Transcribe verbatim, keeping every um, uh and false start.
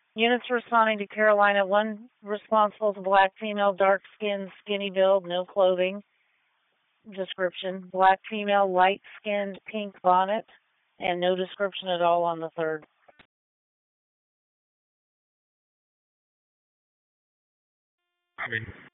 Units responding to Carolina. One responsible to black female, dark skin, skinny build, no clothing. Description. Black female, light skinned, pink bonnet, and no description at all on the third. I mean,